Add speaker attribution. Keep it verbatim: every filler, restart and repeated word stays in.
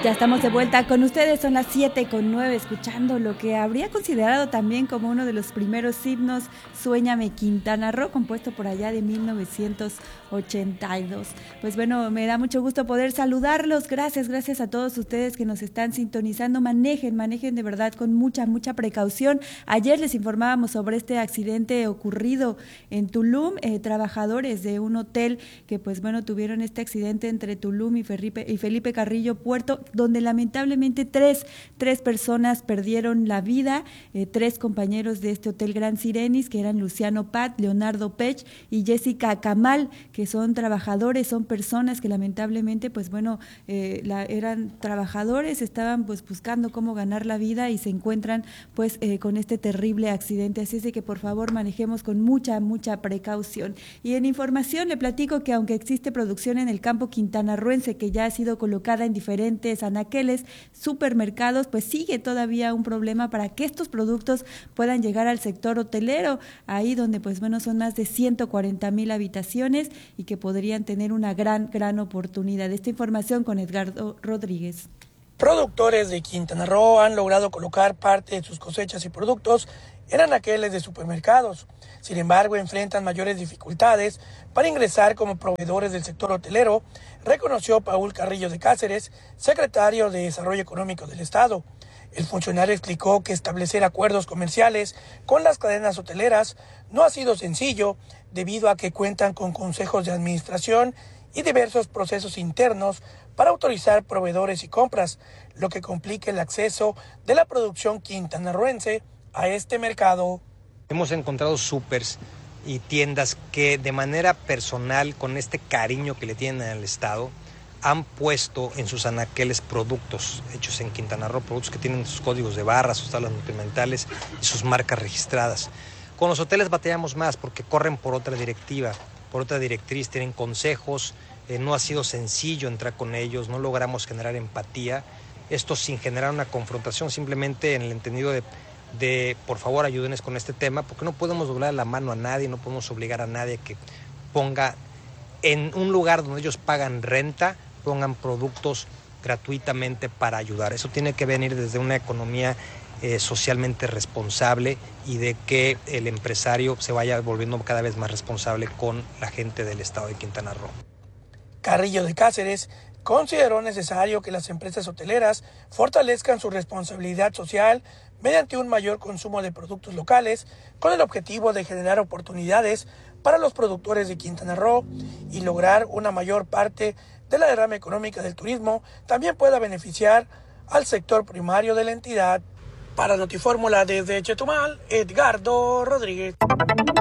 Speaker 1: Ya estamos de vuelta con ustedes, son las siete con nueve, escuchando lo que habría considerado también como uno de los primeros himnos, Suéñame Quintana Roo, compuesto por allá de mil novecientos ochenta y dos. Pues bueno, me da mucho gusto poder saludarlos, gracias, gracias a todos ustedes que nos están sintonizando, manejen, manejen de verdad con mucha, mucha precaución. Ayer les informábamos sobre este accidente ocurrido en Tulum, eh, trabajadores de un hotel que pues bueno, tuvieron este accidente entre Tulum y Felipe, y Felipe Carrillo Puerto, donde lamentablemente tres, tres personas perdieron la vida, eh, tres compañeros de este hotel Gran Sirenis, que eran Luciano Pat, Leonardo Pech y Jessica Camal, que son trabajadores, son personas que lamentablemente, pues bueno, eh, la, eran trabajadores, estaban pues buscando cómo ganar la vida y se encuentran pues eh, con este terrible accidente, así es de que por favor manejemos con mucha, mucha precaución. Y en información le platico que aunque existe producción en el campo quintanarroense que ya ha sido colocada en diferentes anaqueles, supermercados, pues sigue todavía un problema para que estos productos puedan llegar al sector hotelero, ahí donde pues bueno son más de ciento cuarenta mil habitaciones y que podrían tener una gran, gran oportunidad. Esta información con Edgardo Rodríguez.
Speaker 2: Productores de Quintana Roo han logrado colocar parte de sus cosechas y productos en anaqueles de supermercados. Sin embargo, enfrentan mayores dificultades para ingresar como proveedores del sector hotelero, reconoció Paul Carrillo de Cáceres, secretario de Desarrollo Económico del Estado. El funcionario explicó que establecer acuerdos comerciales con las cadenas hoteleras no ha sido sencillo, debido a que cuentan con consejos de administración y diversos procesos internos para autorizar proveedores y compras, lo que complica el acceso de la producción quintanarroense a este mercado.
Speaker 3: Hemos encontrado súpers y tiendas que de manera personal, con este cariño que le tienen al Estado, han puesto en sus anaqueles productos hechos en Quintana Roo, productos que tienen sus códigos de barras, sus tablas nutrimentales y sus marcas registradas. Con los hoteles batallamos más porque corren por otra directiva, por otra directriz, tienen consejos, eh, no ha sido sencillo entrar con ellos, no logramos generar empatía, esto sin generar una confrontación, simplemente en el entendido de de por favor ayúdenos con este tema, porque no podemos doblar la mano a nadie, no podemos obligar a nadie que ponga en un lugar donde ellos pagan renta, pongan productos gratuitamente para ayudar. Eso tiene que venir desde una economía eh, socialmente responsable y de que el empresario se vaya volviendo cada vez más responsable con la gente del estado de Quintana Roo.
Speaker 2: Carrillo de Cáceres consideró necesario que las empresas hoteleras fortalezcan su responsabilidad social mediante un mayor consumo de productos locales, con el objetivo de generar oportunidades para los productores de Quintana Roo y lograr una mayor parte de la derrama económica del turismo también pueda beneficiar al sector primario de la entidad. Para Notifórmula desde Chetumal, Edgardo Rodríguez.